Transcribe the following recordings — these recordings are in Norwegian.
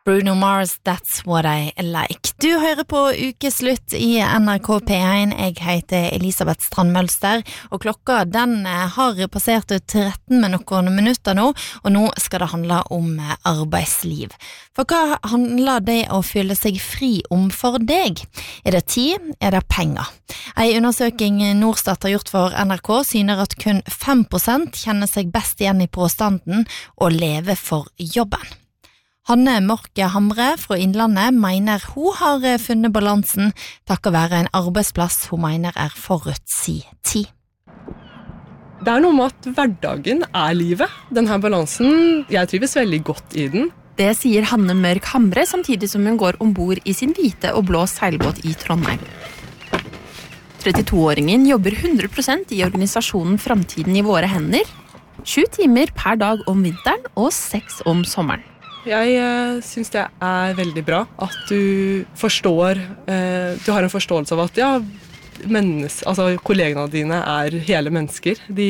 Bruno Mars, That's What I Like. Du hører på Ukeslutt i NRK P1. Jeg heter Elisabeth Strandmølster, og klokka den har passert 13 med noen minutter nå, og nå skal det handle om arbeidsliv. For hva handler det å føle seg fri om for deg? Er det tid? Er det penger? En undersøking Norstat har gjort for NRK syner at kun 5% kjenner seg best igjen i påstanden å leve for jobben. Hanne Morke Hamre fra Innlandet mener hun har funnet balansen takket være en arbeidsplass hun mener forut si tid. Det noe med at hverdagen livet. Denne balansen, jeg trives veldig godt i den. Det sier Hanne Mørk Hamre samtidig som hun går ombord i sin hvite og blå seilbåt i Trondheim. 32-åringen jobber 100% i organisasjonen Framtiden i våre hender, 7 timer per dag om vinteren og 6 om sommeren. Jeg synes det veldig bra at du forstår, du har en forståelse av at kollegene dine hele mennesker. De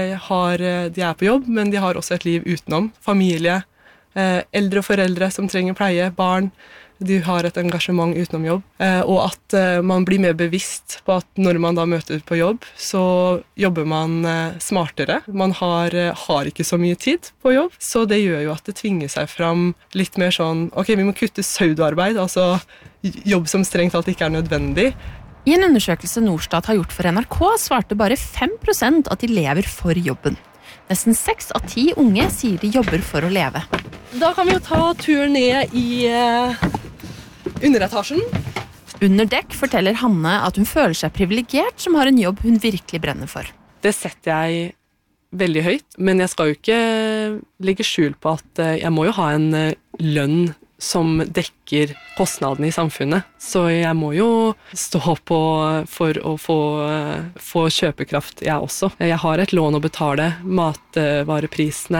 på jobb, men de har også et liv utenom. Familie, eldre og foreldre som trenger pleie, barn. Du har et engasjement utenom jobb, og at man blir mer bevisst på at når man da møter på jobb, så jobber man smartere. Man har ikke så mye tid på jobb, så det gjør jo at det tvinger seg fram litt mer sånn, ok, vi må kutte pseudoarbeid, altså jobb som strengt tatt ikke nødvendig. I en undersøkelse Norstat har gjort for NRK svarte bare 5% at de lever for jobben. Nesten 6 av 10 unge sier de jobber for å leve. Da kan vi jo ta turen ned i underetasjen. Under dekk forteller Hanne at hun føler seg privilegert som har en jobb hun virkelig brenner for. Det setter jeg veldig høyt, men jeg skal jo ikke legge skjul på at jeg må jo ha en lønn som dekker kostnadene i samfunnet. Så jeg må jo stå på for å få kjøpekraft, jeg også. Jeg har et lån å betale. Matvareprisene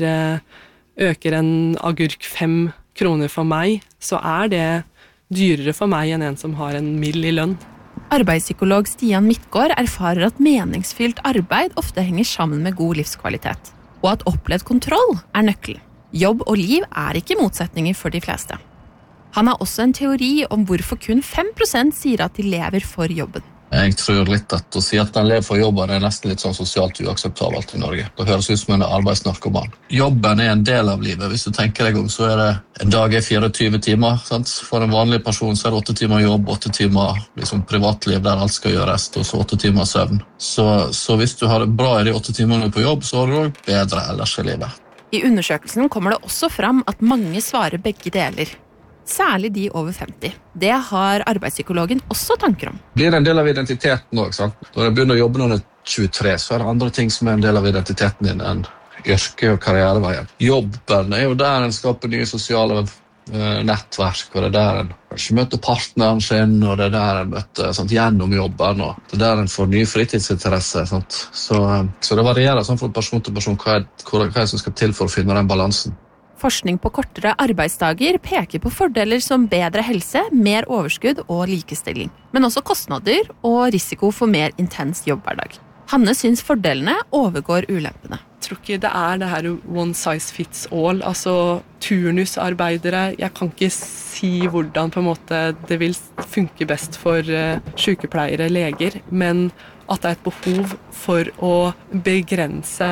øker en agurk 5 kroner for meg, så det dyrere for meg enn en som har en mill i lønn. Arbeidspsykolog Stian Midtgaard erfarer at meningsfylt arbeid ofte henger sammen med god livskvalitet, og at opplevd kontroll nøkkelen. Jobb og liv ikke motsetninger for de fleste. Han har også en teori om hvorfor kun 5% sier at de lever for jobben. Jeg tror litt at å si at den lever for jobben nesten litt sånn sosialt uakseptabelt i Norge. Det høres ut som en arbeidsnarkoman. Jobben en del av livet. Hvis du tenker deg om, så det en dag 24 timer. Sant? For en vanlig person så det 8 timer jobb, 8 timer liksom privatliv der alt skal gjøres, og så 8 timer søvn. Så hvis du har det bra i de 8 timene på jobb, så har du også bedre ellers i livet. I undersøkelsen kommer det også fram at mange svarer begge deler. Særlig de over 50. Det har arbeidspsykologen også tanker om. Det blir en del av identiteten også, sant? Når jeg begynner å jobbe når jeg 23, så det andre ting som en del av identiteten din enn yrke og karriereveien. Jobben jo der en skaper nye sosiale nettverk, og det der en kanskje møter partneren sin, og det der en møter gjennom jobben, og det der en får nye fritidsinteresser. Sant? Så det varierer sånn fra person til person hva som skal til for å finne den balansen. Forskning på kortere arbeidsdager peker på fordeler som bedre helse, mer overskudd og likestilling, men også kostnader og risiko for mer intens jobbhverdag. Hanne syns fordelene overgår ulempene. Jeg tror ikke det det her one size fits all, altså turnusarbeidere. Jeg kan ikke si hvordan på en måte det vil funke best for sykepleiere, leger, men at det et behov for å begrense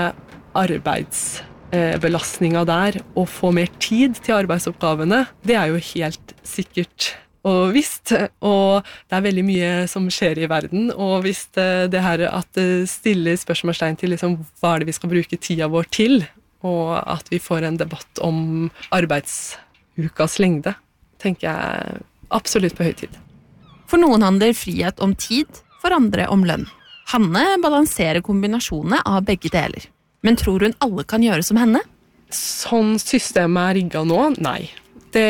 arbeidsbelastninga der og få mer tid til arbeidsoppgavene, det jo helt sikkert og visst, og det veldig mye som skjer i verden, og hvis det her at det stiller spørsmålstegn til liksom, hva det vi skal bruke tida vår til, og at vi får en debatt om arbeidsukas lengde, tenker jeg absolutt på høy tid. For noen handler frihet om tid, for andre om lønn. Hanne balanserer kombinasjonene av begge deler. Men tror hun alle kan gjøre som henne? Sånn systemet rigget nå? Nei. Det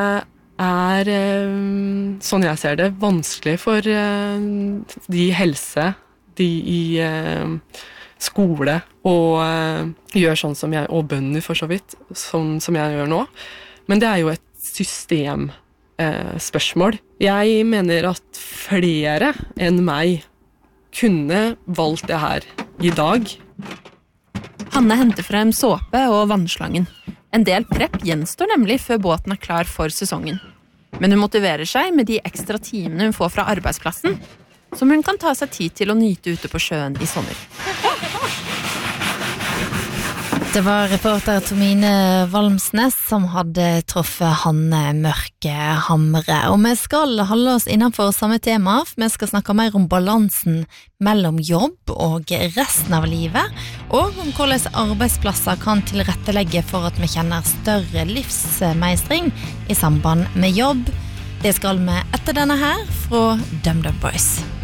sånn jeg ser det, vanskelig for de i helse, de i skole, og gjør sånn som jeg, og bønder for så vidt, sånn som jeg gjør nå. Men det jo et systemspørsmål. Jeg mener at flere enn meg kunne valgt det her i dag. Hanne henter frem såpe og vannslangen. En del prepp gjenstår nemlig før båten klar for sesongen. Men hun motiverer seg med de ekstra timene hun får fra arbeidsplassen, som hun kan ta seg tid til å nyte ute på sjøen i sommer. Det var reporter Tomine Valmsnes som hadde truffet Hanne Mørke Hamre. Og vi skal holde oss innenfor samme tema, for vi skal snakke mer om balansen mellom jobb og resten av livet, og om hvordan arbeidsplasser kan tilrettelegge for at vi kjenner større livsmeistring i samband med jobb. Det skal vi etter denne her fra DumDum Boys.